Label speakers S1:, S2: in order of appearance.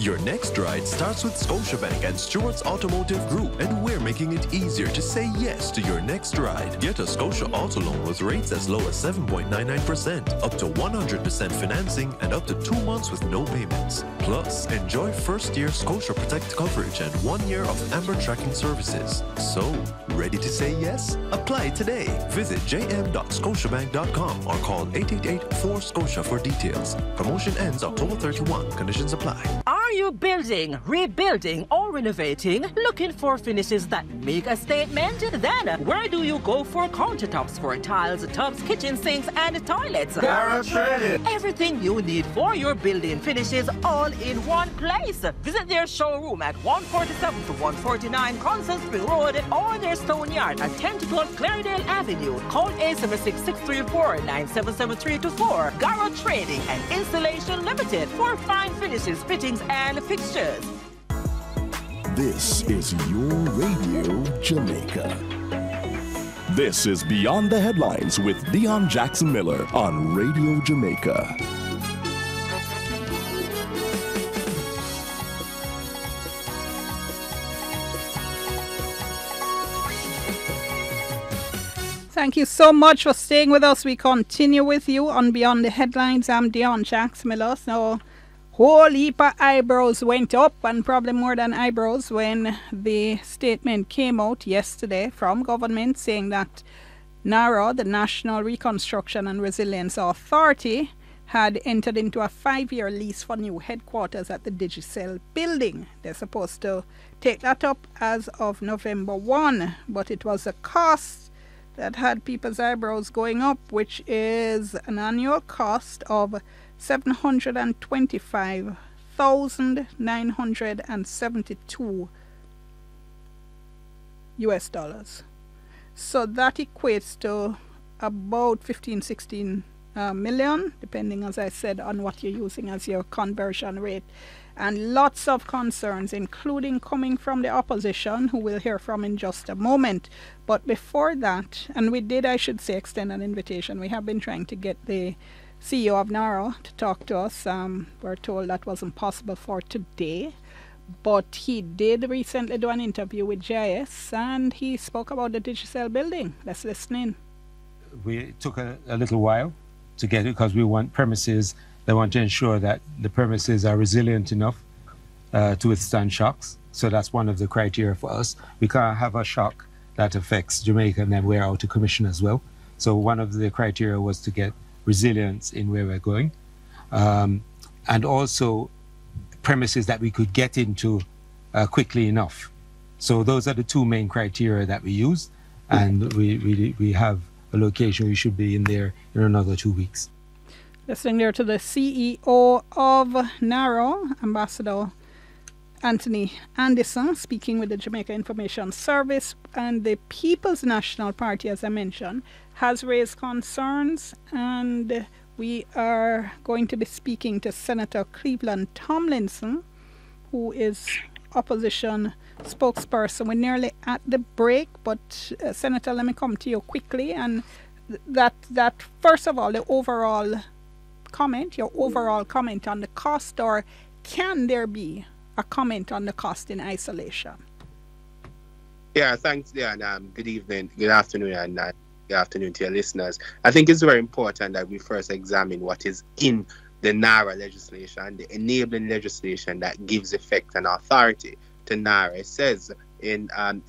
S1: Your next ride starts with Scotiabank and Stewart's Automotive Group, and we're making it easier to say yes to your next ride. Get a Scotia Auto Loan with rates as low as 7.99%, up to 100% financing, and up to 2 months with no payments. Plus, enjoy first-year Scotia Protect coverage and 1 year of Amber tracking services. So, ready to say yes? Apply today. Visit jm.scotiabank.com or call 888-4SCOTIA for details. Promotion ends October 31. Conditions apply.
S2: Are you building, rebuilding, or renovating? Looking for finishes that make a statement? Then, where do you go for countertops, for tiles, tubs, kitchen sinks, and toilets?
S3: Garage Trading.
S2: Everything you need for your building finishes all in one place. Visit their showroom at 147 to 149 Consell Spring Road or their stone yard at 10 to 12 Clarendale Avenue. Call 876-634-977324. Garage Trading and Installation Limited for fine finishes, fittings, and fixtures.
S4: This is your Radio Jamaica. This is Beyond the Headlines with Dion Jackson Miller on Radio Jamaica.
S5: Thank you so much for staying with us. We continue with you on Beyond the Headlines. I'm Dion Jackson Miller. So, whole heap of eyebrows went up, and probably more than eyebrows, when the statement came out yesterday from government saying that NARA, the National Reconstruction and Resilience Authority, had entered into a 5-year lease for new headquarters at the Digicel building. They're supposed to take that up as of November 1, but it was a cost that had people's eyebrows going up, which is an annual cost of $725,972 US. So that equates to about 16 million, depending, as I said, on what you're using as your conversion rate. And lots of concerns, including coming from the opposition, who we'll hear from in just a moment. But before that, and we did, I should say, extend an invitation. We have been trying to get the CEO of NARA to talk to us. We're told that wasn't possible for today. But he did recently do an interview with JIS, and he spoke about the Digicel building. Let's listen in.
S6: We took a little while to get it because we want premises. They want to ensure that the premises are resilient enough to withstand shocks. So that's one of the criteria for us. We can't have a shock that affects Jamaica and then we're out of commission as well. So one of the criteria was to get resilience in where we're going. And also premises that we could get into quickly enough. So those are the two main criteria that we use. And we have a location we should be in there in another 2 weeks.
S5: Listening there to the CEO of NARA, Ambassador Anthony Anderson, speaking with the Jamaica Information Service. And the People's National Party, as I mentioned, has raised concerns, and we are going to be speaking to Senator Cleveland Tomlinson, who is opposition spokesperson. We're nearly at the break, but Senator, let me come to you quickly. And that first of all, the overall comment, your overall comment on the cost, or can there be a comment on the cost in isolation?
S7: Yeah, thanks, Diane. Good evening, good afternoon, and good afternoon to your listeners. I think it's very important that we first examine what is in the NARA legislation, the enabling legislation that gives effect and authority to NARA. It says in